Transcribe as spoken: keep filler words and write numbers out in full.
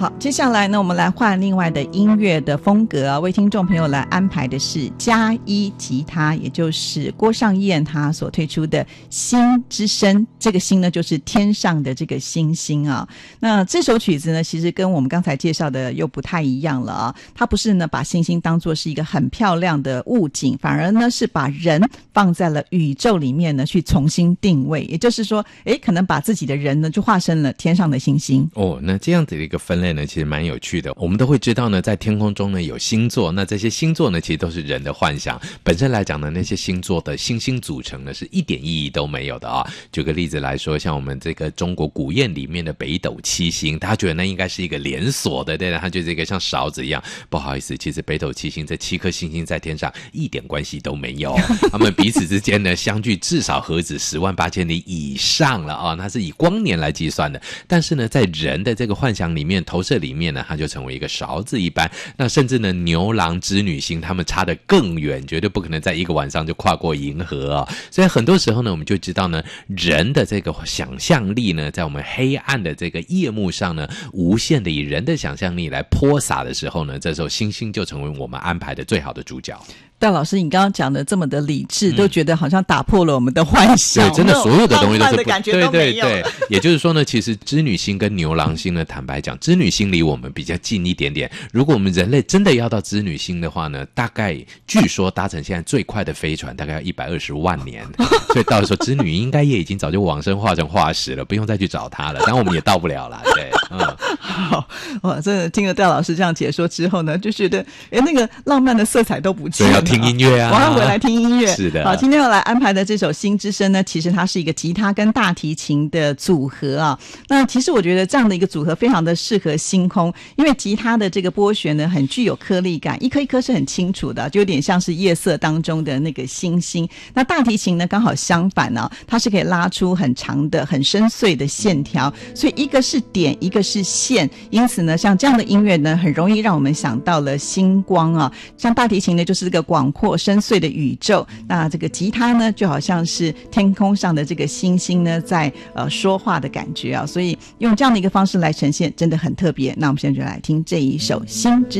好，接下来呢，我们来换另外的音乐的风格啊，为听众朋友来安排的是加一吉他，也就是郭尚燕他所推出的星之声。这个星呢，就是天上的这个星星啊。那这首曲子呢，其实跟我们刚才介绍的又不太一样了啊。它不是呢把星星当作是一个很漂亮的物景，反而呢是把人放在了宇宙里面呢去重新定位。也就是说，诶，可能把自己的人呢就化身了天上的星星。 哦，那这样子的一个分类呢，其实蛮有趣的。我们都会知道呢，在天空中呢有星座，那这些星座呢其实都是人的幻想。本身来讲呢，那些星座的星星组成呢是一点意义都没有的啊。举个例子来说，像我们这个中国古谚里面的北斗七星，大家觉得那应该是一个连锁的，对的，它就是一个像勺子一样。不好意思，其实北斗七星这七颗星星在天上一点关系都没有，他们彼此之间呢相距至少何止十万八千里以上了啊，它是以光年来计算的。但是呢，在人的这个幻想里面投射里面呢，它就成为一个勺子一般。那甚至呢，牛郎织女星他们差得更远，绝对不可能在一个晚上就跨过银河啊。所以很多时候呢，我们就知道呢，人的这个想象力呢，在我们黑暗的这个夜幕上呢，无限的以人的想象力来泼洒的时候呢，这时候星星就成为我们安排的最好的主角。 戴老师，你刚刚讲的这么的理智、嗯、都觉得好像打破了我们的幻想。 对，真的所有的东西都是不的感觉都没有。 对对对，也就是说呢，其实织女星跟牛郎星呢，坦白讲，织女星离我们比较近一点点。如果我们人类真的要到织女星的话呢，大概据说搭乘现在最快的飞船大概要一百二十万年，所以到时候织女应该也已经早就往生化成化石了，不用再去找她了。但我们也到不了啦，对，嗯。 好，哇，真的听了戴老师这样解说之后呢，就觉得哎，那个浪漫的色彩都不见了。 要听音乐啊， 我要回来听音乐。 是的。 好，今天要来安排的这首《星之声》呢，其实它是一个吉他跟大提琴的组合啊。那其实我觉得这样的一个组合非常的适合星空，因为吉他的这个拨弦呢，很具有颗粒感，一颗一颗是很清楚的，就有点像是夜色当中的那个星星。那大提琴呢，刚好相反啊，它是可以拉出很长的、很深邃的线条，所以一个是点，一个是线，因此呢，像这样的音乐呢，很容易让我们想到了星光啊。像大提琴呢，就是这个广阔深邃的宇宙，那这个吉他呢，就好像是天空上的这个星星呢，在呃说话的感觉啊，所以用这样的一个方式来呈现，真的很特别。那我们现在就来听这一首《星之》。